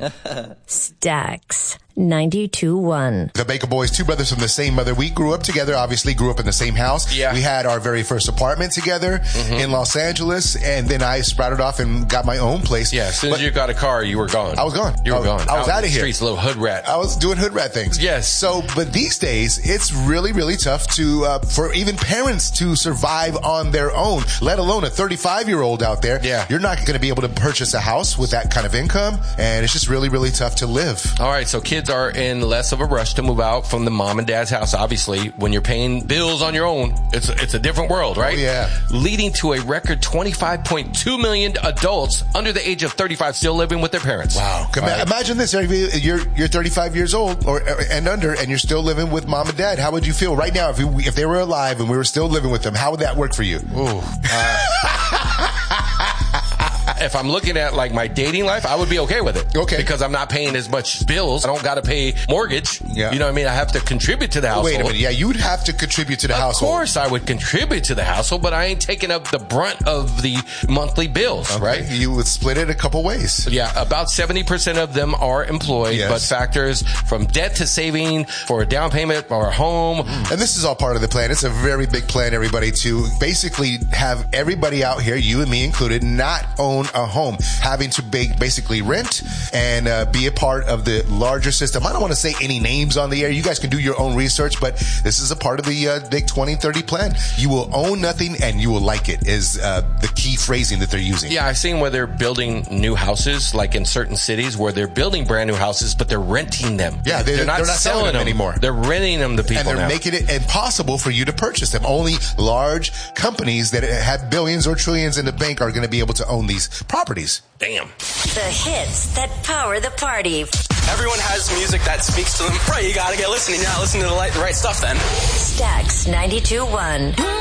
Stax 92.1. The Baker Boys, two brothers from the same mother. We grew up together, obviously grew up in the same house. Yeah. We had our very first apartment together in Los Angeles, and then I sprouted off and got my own place. Yeah, as soon as you got a car, you were gone. I was gone. You were gone. I was out of here. Streets, little hood rat. I was doing hood rat things. Yes. So, but these days, it's really, really tough to, for even parents to survive on their own, let alone a 35-year-old out there. Yeah. You're not going to be able to purchase a house with that kind of income, and it's just really, really tough to live. All right, so kids are in less of a rush to move out from the mom and dad's house. Obviously, when you're paying bills on your own, it's a different world, right? Oh, yeah. Leading to a record 25.2 million adults under the age of 35 still living with their parents. Wow. Right. Imagine this. You're 35 years old and under, and you're still living with mom and dad. How would you feel right now if they were alive and we were still living with them? How would that work for you? Ooh. If I'm looking at like my dating life, I would be okay with it. Okay. Because I'm not paying as much bills. I don't got to pay mortgage. Yeah. You know what I mean? I have to contribute to the household. Wait a minute. Yeah, you'd have to contribute to the household. Of course I would contribute to the household, but I ain't taking up the brunt of the monthly bills, right? You would split it a couple ways. Yeah, about 70% of them are employed, Yes. but factors from debt to saving for a down payment or a home. And this is all part of the plan. It's a very big plan, everybody, to basically have everybody out here, you and me included, not own a home, having to basically rent and be a part of the larger system. I don't want to say any names on the air. You guys can do your own research, but this is a part of the big 2030 plan. You will own nothing and you will like it is the key phrasing that they're using. Yeah, I've seen where they're building new houses, like in certain cities where they're building brand new houses, but they're renting them. Yeah, they're not selling them anymore. They're renting them to people and they're now. making it impossible for you to purchase them. Only large companies that have billions or trillions in the bank are going to be able to own these properties. Damn. The hits that power the party. Everyone has music that speaks to them. Right, you gotta get listening. You're not listening to the right stuff then. Stax 92.1.